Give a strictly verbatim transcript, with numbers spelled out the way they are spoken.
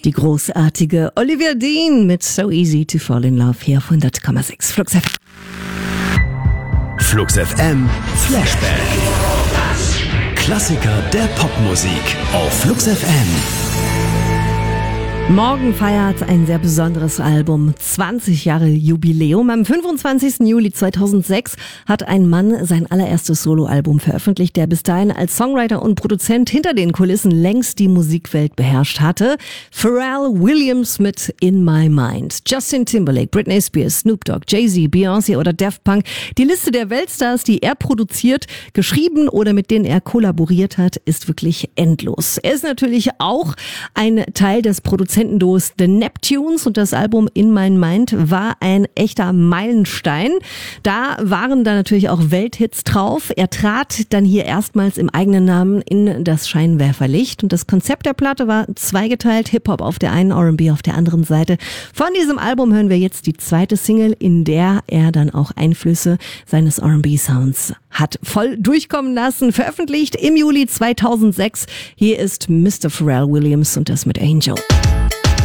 Die großartige Olivia Dean mit So Easy to Fall in Love hier auf hundert Komma sechs Flux F M. Flux F M Flashback. Klassiker der Popmusik auf Flux F M. Morgen feiert ein sehr besonderes Album zwanzig Jahre Jubiläum. Am fünfundzwanzigsten Juli zweitausendsechs hat ein Mann sein allererstes Soloalbum veröffentlicht, der bis dahin als Songwriter und Produzent hinter den Kulissen längst die Musikwelt beherrscht hatte. Pharrell Williams mit In My Mind. Justin Timberlake, Britney Spears, Snoop Dogg, Jay-Z, Beyoncé oder Daft Punk. Die Liste der Weltstars, die er produziert, geschrieben oder mit denen er kollaboriert hat, ist wirklich endlos. Er ist natürlich auch ein Teil des Produzentenduos The Neptunes und das Album In My Mind war ein echter Meilenstein. Da waren dann natürlich auch Welthits drauf. Er trat dann hier erstmals im eigenen Namen in das Scheinwerferlicht und das Konzept der Platte war zweigeteilt. Hip-Hop auf der einen, R and B auf der anderen Seite. Von diesem Album hören wir jetzt die zweite Single, in der er dann auch Einflüsse seines R and B-Sounds hat voll durchkommen lassen. Veröffentlicht im Juli zweitausendsechs. Hier ist Mister Pharrell Williams und das mit Angel.